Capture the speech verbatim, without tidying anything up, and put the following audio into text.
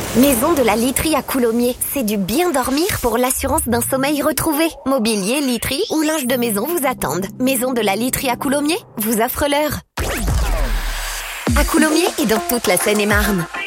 Maison de la Literie à Coulommiers. C'est du bien dormir pour l'assurance d'un sommeil retrouvé. Mobilier, literie ou linge de maison vous attendent. Maison de la Literie à Coulommiers vous offre l'heure. À Coulommiers et dans toute la Seine-et-Marne.